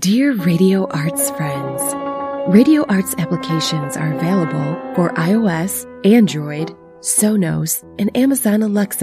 Dear Radio Arts friends, Radio Arts applications are available for iOS, Android, Sonos, and Amazon Alexa